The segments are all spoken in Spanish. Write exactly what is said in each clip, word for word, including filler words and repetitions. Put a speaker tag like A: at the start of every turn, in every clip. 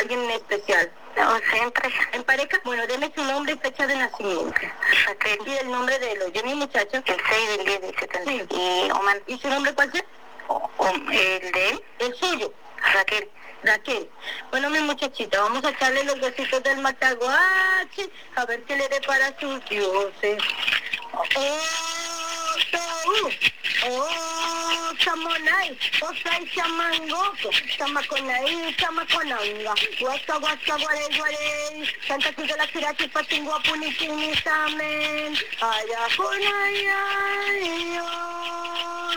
A: alguien en especial?
B: No, siempre.
A: ¿En pareja? Bueno, deme su nombre y fecha de nacimiento.
B: Raquel.
A: Y el nombre de él. Oye, mi muchacha.
B: El seis del diez del setenta.
A: Sí.
B: Y Oman.
A: ¿Y su nombre cuál es?
B: O, o, el de él.
A: El suyo.
B: Raquel.
A: Raquel. Bueno, mi muchachita, vamos a echarle los huesitos del mataguache, a ver qué le depara sus dioses. Oh, oh, oh, chamonay, osay chamangoco, chamaconay, chamaconanga, guasa, guasa, guarey, guarey, Santa Cruz de la Kirachi, Patingua, Punichini, Samen, ayaconay, ay, oh.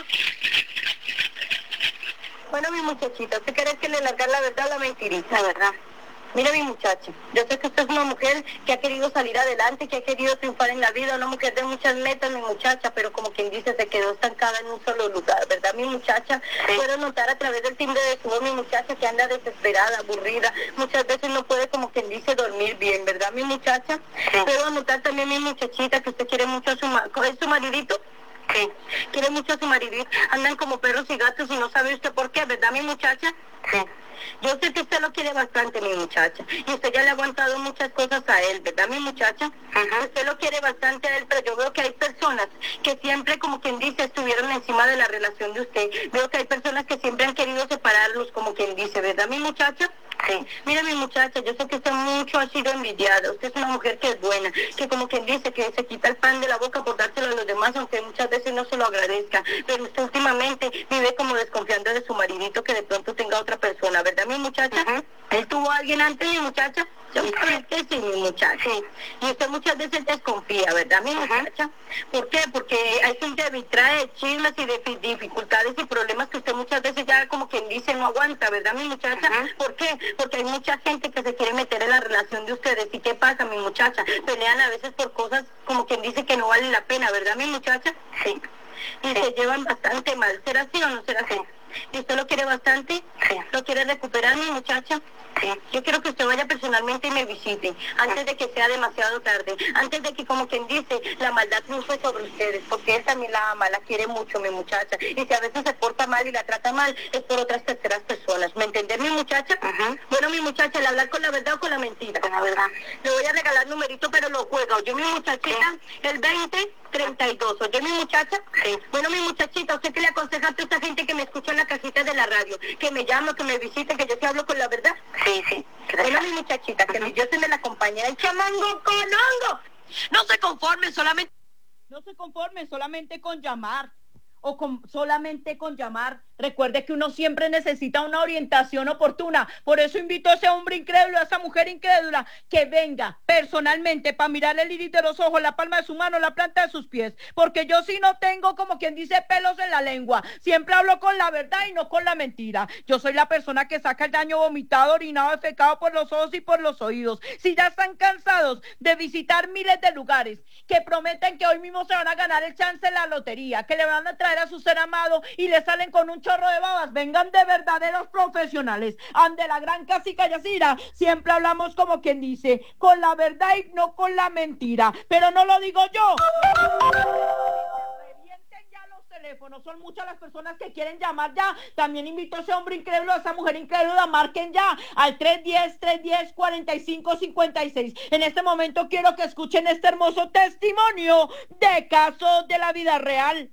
A: Bueno, mi muchachita, ¿usted quiere que le largar la verdad o la mentirita?
B: La verdad.
A: Mira, mi muchacha, yo sé que usted es una mujer que ha querido salir adelante, que ha querido triunfar en la vida, una mujer de muchas metas, mi muchacha, pero como quien dice, se quedó estancada en un solo lugar, ¿verdad, mi muchacha?
B: Sí.
A: Puedo notar a través del timbre de su voz, mi muchacha, que anda desesperada, aburrida, muchas veces no puede, como quien dice, dormir bien, ¿verdad, mi muchacha?
B: Sí.
A: Puedo notar también, mi muchachita, que usted quiere mucho a su, ma- ¿es su maridito?
B: Sí.
A: Quiere mucho a su maridito, andan como perros y gatos y no sabe usted por qué, ¿verdad, mi muchacha?
B: Sí.
A: Yo sé que usted lo quiere bastante, mi muchacha, y usted ya le ha aguantado muchas cosas a él, ¿verdad, mi muchacha?
B: Uh-huh.
A: Usted lo quiere bastante a él, pero yo veo que hay personas que siempre, como quien dice, estuvieron encima de la relación de usted. Veo que hay personas que siempre han querido separarlos, como quien dice, ¿verdad, mi muchacha?
B: Sí.
A: Mira, mi muchacha, yo sé que usted mucho ha sido envidiada. Usted es una mujer que es buena, que como quien dice, que se quita el pan de la boca por dárselo a los demás, aunque muchas veces no se lo agradezca. Pero usted últimamente vive como desconfiando de su maridito, que de pronto tenga otra persona, ¿verdad, mi muchacha?
B: Uh-huh.
A: ¿Él tuvo a alguien antes, mi muchacha? Yo creo que sí, mi muchacha.
B: Sí.
A: Y usted muchas veces desconfía, ¿verdad, mi muchacha? ¿Por qué? Porque hay gente que trae chismes y de dificultades y problemas que usted muchas veces ya, como quien dice, no aguanta, ¿verdad, mi muchacha?
B: Uh-huh.
A: ¿Por qué? Porque hay mucha gente que se quiere meter en la relación de ustedes. ¿Y qué pasa, mi muchacha? Pelean a veces por cosas, como quien dice, que no valen la pena, ¿verdad, mi muchacha?
B: Sí.
A: Y
B: Sí.
A: se llevan bastante mal. ¿Será así o no será así?
B: Sí.
A: ¿Y usted lo quiere bastante?
B: Sí.
A: ¿Lo quiere recuperar, mi muchacha?
B: Sí.
A: Yo quiero que usted vaya personalmente y me visite, antes de que sea demasiado tarde, antes de que, como quien dice, la maldad triunfe sobre ustedes, porque él también la ama, la quiere mucho, mi muchacha, y si a veces se porta mal y la trata mal, es por otras terceras personas, ¿me entendés, mi muchacha?
B: Uh-huh.
A: Bueno, mi muchacha, ¿le hablar con la verdad o con la mentira?
B: Con la verdad.
A: Le voy a regalar numerito, pero lo juega. Yo, mi muchachita, el veinte treinta y dos. Oye, mi muchacha.
B: Sí.
A: Bueno, mi muchachita, ¿usted qué le aconseja a toda esta gente que me escucha en la cajita de la radio? Que me llame, que me visite, que yo te hablo con la verdad.
B: Sí, sí.
A: Bueno, mi muchachita, que
B: Uh-huh.
A: mi Dios se me la acompañe. ¡El chamango conongo! No se conforme solamente...
C: No se conforme solamente con llamar o con, solamente con llamar. Recuerde que uno siempre necesita una orientación oportuna. Por eso invito a ese hombre incrédulo, a esa mujer incrédula, que venga personalmente para mirarle el iris de los ojos, la palma de su mano, la planta de sus pies. Porque yo sí no tengo, como quien dice, pelos en la lengua. Siempre hablo con la verdad y no con la mentira. Yo soy la persona que saca el daño vomitado, orinado, defecado por los ojos y por los oídos. Si ya están cansados de visitar miles de lugares que prometen que hoy mismo se van a ganar el chance en la lotería, que le van a traer a su ser amado y le salen con un chorro de babas, vengan de verdaderos profesionales. Ande la gran casica Yacira, siempre hablamos, como quien dice, con la verdad y no con la mentira, pero no lo digo yo. Revienten ya los teléfonos, son muchas las personas que quieren llamar ya. También invito a ese hombre incrédulo, a esa mujer incrédula, marquen ya al tres uno cero, tres uno cero, cuatro cinco cinco seis. En este momento quiero que escuchen este hermoso testimonio de casos de la vida real.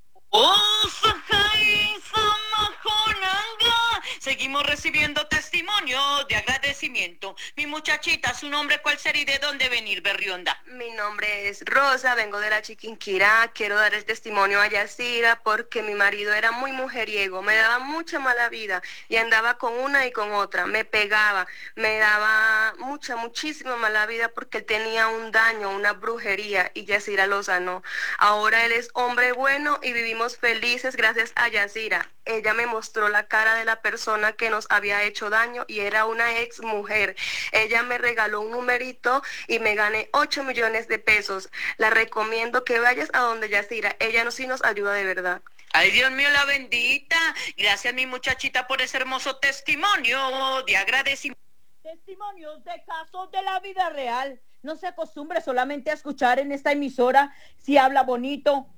D: Seguimos recibiendo testimonio de agradecimiento. Mi muchachita, ¿su nombre cuál sería y de dónde venir, Berrionda?
E: Mi nombre es Rosa, vengo de la Chiquinquirá. Quiero dar el testimonio a Yacira porque mi marido era muy mujeriego, me daba mucha mala vida y andaba con una y con otra, me pegaba, me daba mucha, muchísima mala vida porque él tenía un daño, una brujería y Yacira lo sanó. Ahora él es hombre bueno y vivimos felices gracias a Yacira. Ella me mostró la cara de la persona que nos había hecho daño y era una ex mujer. Ella me regaló un numerito y me gané ocho millones de pesos. La recomiendo que vayas a donde Yacira. Ella no sí nos ayuda de verdad.
D: Ay, Dios mío, la bendita. Gracias, mi muchachita, por ese hermoso testimonio de agradecimiento.
C: Testimonios de casos de la vida real. No se acostumbre solamente a escuchar en esta emisora si habla bonito,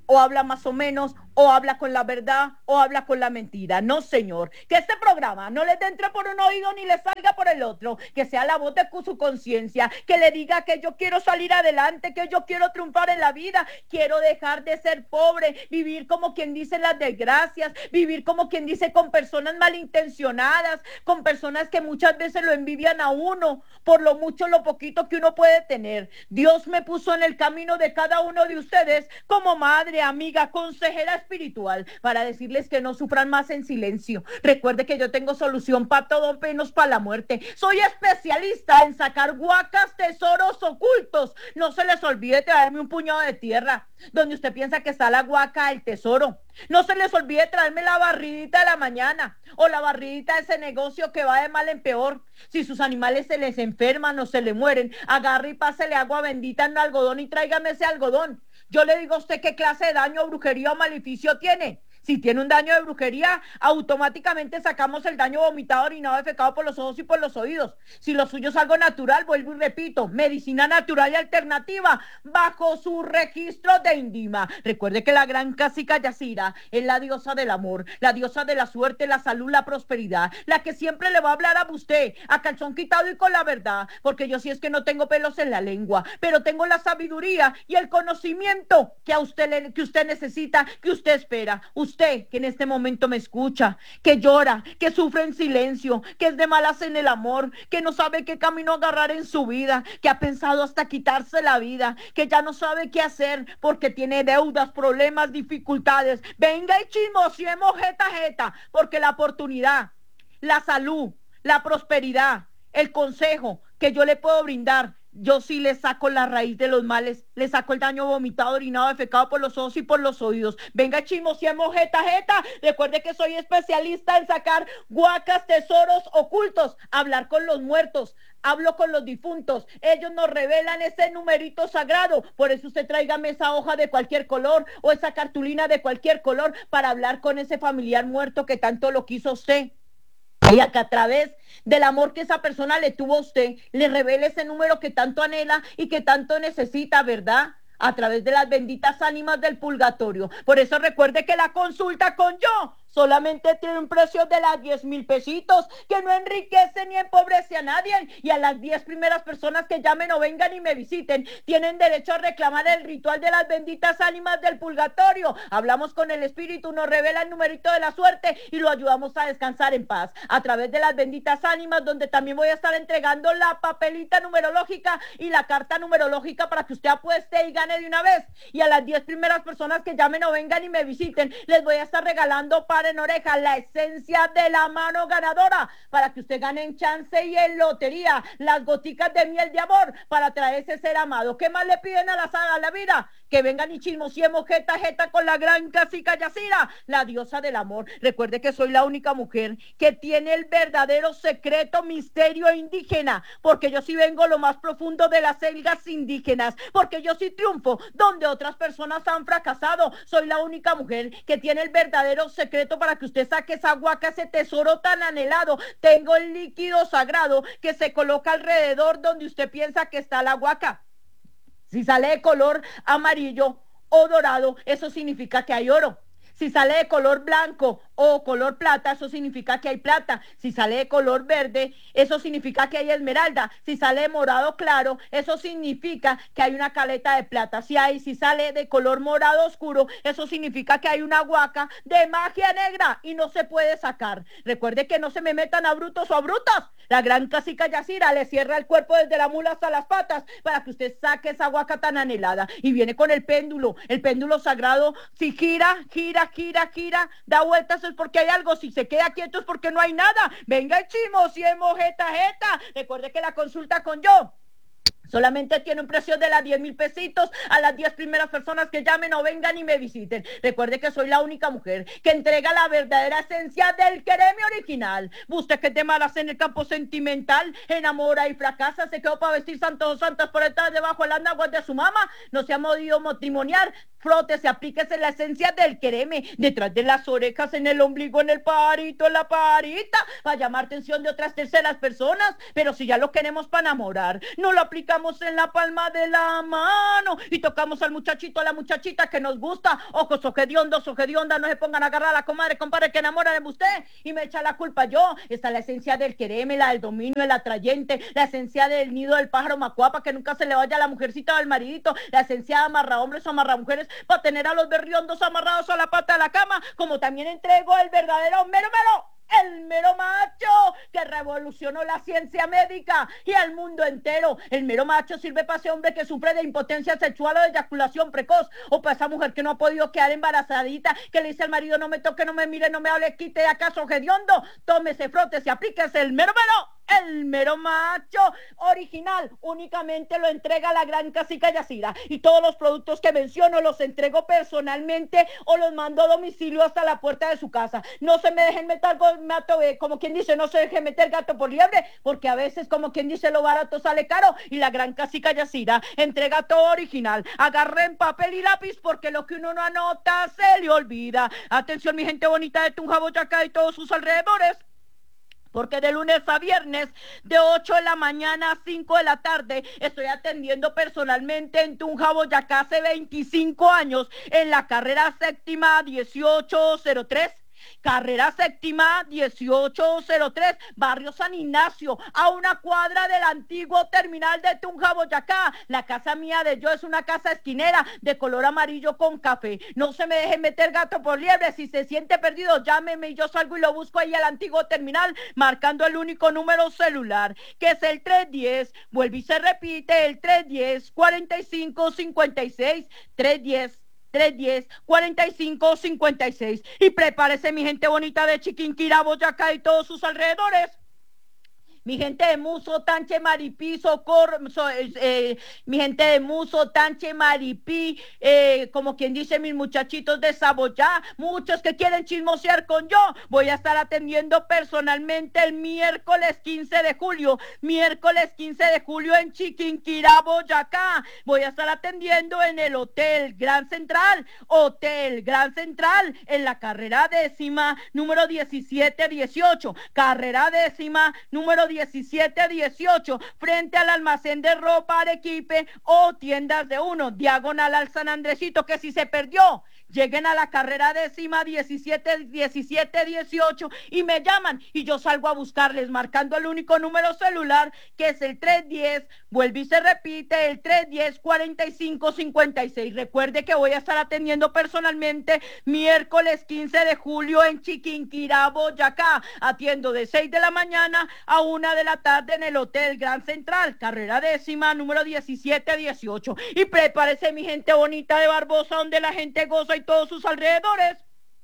C: o habla más o menos, o habla con la verdad, o habla con la mentira. No, señor. Que este programa no les entre por un oído ni les salga por el otro. Que sea la voz de su conciencia, que le diga que yo quiero salir adelante, que yo quiero triunfar en la vida, quiero dejar de ser pobre, vivir como quien dice las desgracias, vivir como quien dice con personas malintencionadas, con personas que muchas veces lo envidian a uno por lo mucho, lo poquito que uno puede tener. Dios me puso en el camino de cada uno de ustedes como madre, amiga, consejera espiritual, para decirles que no sufran más en silencio. Recuerde que yo tengo solución para todo, menos para la muerte. Soy especialista en sacar huacas, tesoros ocultos. No se les olvide traerme un puñado de tierra donde usted piensa que está la huaca, el tesoro. No se les olvide traerme la barridita de la mañana o la barridita de ese negocio que va de mal en peor. Si sus animales se les enferman o se le mueren, agarre y pásele agua bendita en un algodón y tráigame ese algodón. Yo le digo a usted qué clase de daño, brujería o maleficio tiene. Si tiene un daño de brujería, automáticamente sacamos el daño vomitado, orinado, defecado por los ojos y por los oídos. Si lo suyo es algo natural, vuelvo y repito, medicina natural y alternativa, bajo su registro de INDIMA. Recuerde que la gran cacica Yacira es la diosa del amor, la diosa de la suerte, la salud, la prosperidad, la que siempre le va a hablar a usted, a calzón quitado y con la verdad, porque yo sí es que no tengo pelos en la lengua, pero tengo la sabiduría y el conocimiento que a usted, le, que usted necesita, que usted espera. Usted Usted que en este momento me escucha, que llora, que sufre en silencio, que es de malas en el amor, que no sabe qué camino agarrar en su vida, que ha pensado hasta quitarse la vida, que ya no sabe qué hacer porque tiene deudas, problemas, dificultades. Venga y chismosiemos jeta jeta, porque la oportunidad, la salud, la prosperidad, el consejo que yo le puedo brindar, yo sí le saco la raíz de los males, le saco el daño vomitado, orinado, defecado por los ojos y por los oídos. Venga, chismosiemos jeta jeta. Recuerde que soy especialista en sacar huacas, tesoros ocultos, hablar con los muertos, hablo con los difuntos. Ellos nos revelan ese numerito sagrado. Por eso usted tráigame esa hoja de cualquier color o esa cartulina de cualquier color para hablar con ese familiar muerto que tanto lo quiso usted. Y a que a través del amor que esa persona le tuvo a usted, le revele ese número que tanto anhela y que tanto necesita, ¿verdad? A través de las benditas ánimas del purgatorio. Por eso recuerde que la consulta con yo solamente tiene un precio de las diez mil pesitos, que no enriquece ni empobrece a nadie. Y a las diez primeras personas que llamen o vengan y me visiten, tienen derecho a reclamar el ritual de las benditas ánimas del purgatorio. Hablamos con el espíritu, nos revela el numerito de la suerte y lo ayudamos a descansar en paz. A través de las benditas ánimas, donde también voy a estar entregando la papelita numerológica y la carta numerológica para que usted apueste y gane de una vez. Y a las diez primeras personas que llamen o vengan y me visiten, les voy a estar regalando para en oreja la esencia de la mano ganadora para que usted gane en chance y en lotería, las goticas de miel de amor para traerse ser amado. ¿Qué más le piden a la, a la vida? Que vengan y chismosiemos jeta jeta con la gran cacica Yacira, la diosa del amor. Recuerde que soy la única mujer que tiene el verdadero secreto misterio indígena, porque yo sí vengo lo más profundo de las selgas indígenas, porque yo sí triunfo donde otras personas han fracasado. Soy la única mujer que tiene el verdadero secreto para que usted saque esa huaca, ese tesoro tan anhelado. Tengo el líquido sagrado que se coloca alrededor donde usted piensa que está la huaca. Si sale de color amarillo o dorado, eso significa que hay oro. Si sale de color blanco o color plata, eso significa que hay plata. Si sale de color verde, eso significa que hay esmeralda. Si sale de morado claro, eso significa que hay una caleta de plata. Si hay, si sale de color morado oscuro, eso significa que hay una huaca de magia negra y no se puede sacar. Recuerde que no se me metan a brutos o a brutas. La gran cacica Yacira le cierra el cuerpo desde la mula hasta las patas para que usted saque esa huaca tan anhelada. Y viene con el péndulo, el péndulo sagrado. Si gira, gira, gira, gira, da vueltas es porque hay algo. Si se queda quieto es porque no hay nada. Venga el chismosiemos jeta jeta. Recuerde que la consulta con yo solamente tiene un precio de las diez mil pesitos a las diez primeras personas que llamen o vengan y me visiten. Recuerde que soy la única mujer que entrega la verdadera esencia del quereme original. Usted que es de malas en el campo sentimental, enamora y fracasa, se quedó para vestir santos o santas por estar debajo de las naguas de su mamá, no se ha podido matrimoniar, frótese, aplíquese la esencia del quereme, detrás de las orejas, en el ombligo, en el parito, en la parita, para llamar atención de otras terceras personas. Pero si ya lo queremos para enamorar, no lo aplicamos en la palma de la mano y tocamos al muchachito, a la muchachita que nos gusta. Ojos ojediondos, ojedionda, no se pongan a agarrar a la comadre, compadre, que enamora de usted y me echa la culpa yo. Está la esencia del quereme, la del dominio, el atrayente, la esencia del nido del pájaro macuapa, que nunca se le vaya a la mujercita o al maridito, la esencia de amarra hombres o amarra mujeres, para tener a los berriondos amarrados a la pata de la cama, como también entrego el verdadero mero mero, el mero macho que revolucionó la ciencia médica y al mundo entero. El mero macho sirve para ese hombre que sufre de impotencia sexual o de eyaculación precoz, o para esa mujer que no ha podido quedar embarazadita, que le dice al marido: no me toque, no me mire, no me hable, quite acaso hediondo, tómese, frótese, aplíquese el mero mero. El mero macho original únicamente lo entrega la gran cacica Yacira, y todos los productos que menciono los entrego personalmente o los mando a domicilio hasta la puerta de su casa. No se me dejen meter, mato, eh, como quien dice, no se dejen meter gato por liebre, porque a veces, como quien dice, lo barato sale caro, y la gran cacica Yacira entrega todo original. Agarren papel y lápiz, porque lo que uno no anota se le olvida. Atención, mi gente bonita de Tunja, Boyacá y todos sus alrededores, porque de lunes a viernes, de ocho de la mañana a cinco de la tarde, estoy atendiendo personalmente en Tunja, Boyacá, hace veinticinco años, en la carrera séptima dieciocho cero tres. Carrera séptima dieciocho cero tres, barrio San Ignacio, a una cuadra del antiguo terminal de Tunja, Boyacá. La casa mía de yo es una casa esquinera de color amarillo con café. No se me dejen meter gato por liebre. Si se siente perdido, llámeme y yo salgo y lo busco ahí al antiguo terminal, marcando el único número celular, que es el tres diez, vuelve y se repite, el tres diez, cuarenta y cinco, cincuenta y seis, tres diez, tres diez, cuarenta y cinco, cincuenta y seis. Y prepárese, mi gente bonita de Chiquinquirá, Boyacá y todos sus alrededores. Mi gente de Muso, Tanche, Maripí, Socorro, so, eh, mi gente de Muso, Tanche, Maripí, eh, como quien dice, mis muchachitos de Saboyá, muchos que quieren chismosear con yo. Voy a estar atendiendo personalmente el miércoles quince de julio, miércoles quince de julio en Chiquinquirá, Boyacá. Voy a estar atendiendo en el Hotel Gran Central, Hotel Gran Central, en la carrera décima, número diecisiete dieciocho, carrera décima, número diecisiete dieciocho, frente al almacén de ropa Arequipe o tiendas de uno, diagonal al San Andresito, que si se perdió, lleguen a la carrera décima diecisiete diecisiete dieciocho y me llaman y yo salgo a buscarles marcando el único número celular, que es el tres diez, vuelve y se repite, el tres diez, cuarenta y cinco, cincuenta y seis. Recuerde que voy a estar atendiendo personalmente miércoles quince de julio en Chiquinquirá, Boyacá. Atiendo de seis de la mañana a una de la tarde en el Hotel Gran Central, carrera décima, número diecisiete dieciocho. Y prepárese, mi gente bonita de Barbosa, donde la gente goza y todos sus alrededores,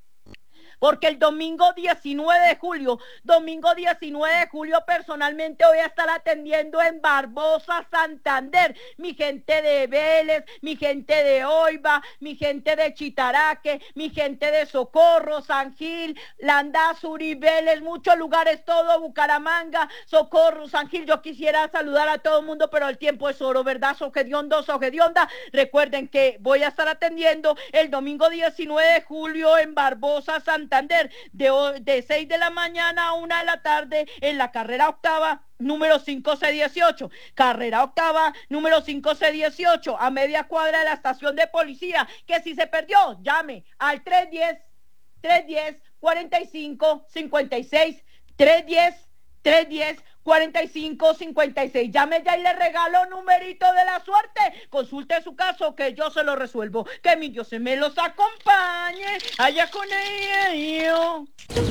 C: porque el domingo diecinueve de julio, domingo diecinueve de julio, personalmente voy a estar atendiendo en Barbosa, Santander. Mi gente de Vélez, mi gente de Oiva, mi gente de Chitaraque, mi gente de Socorro, San Gil, Landazuri, Vélez, muchos lugares, todo Bucaramanga, Socorro, San Gil. Yo quisiera saludar a todo el mundo, pero el tiempo es oro, ¿verdad? Sogediondo, Sogedionda. Recuerden que voy a estar atendiendo el domingo diecinueve de julio en Barbosa, Santander. Santander, de, de seis de la mañana a una de la tarde en la carrera octava, número cinco C dieciocho, carrera octava, número cinco C dieciocho, a media cuadra de la estación de policía, que si se perdió, llame al tres diez, tres diez, cuarenta y cinco, cincuenta y seis, tres diez, tres diez, cuarenta y cinco, cincuenta y seis. Llame ya y le regalo numerito de la suerte. Consulte su caso que yo se lo resuelvo. Que mi Dios se me los acompañe. Allá con ellos.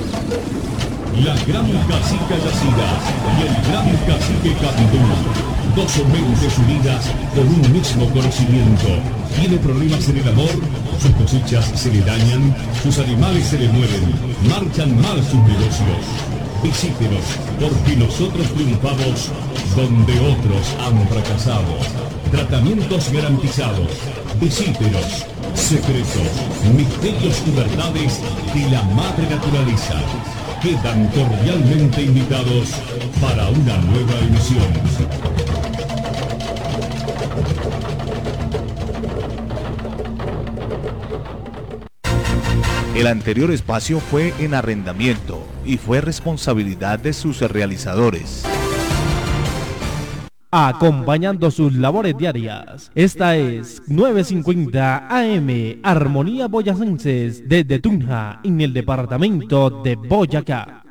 F: La gran cacica Yacira y el gran cacique Candú, dos mentes unidas por un mismo conocimiento. Tiene problemas en el amor, sus cosechas se le dañan, sus animales se le mueren, marchan mal sus negocios. Visítenos, porque nosotros triunfamos donde otros han fracasado. Tratamientos garantizados. Visítenos. Secretos, misterios y verdades de la madre naturaleza. Quedan cordialmente invitados para una nueva emisión.
G: El anterior espacio fue en arrendamiento y fue responsabilidad de sus realizadores.
H: Acompañando sus labores diarias, esta es novecientos cincuenta A M, Armonía Boyacenses, desde Tunja, en el departamento de Boyacá.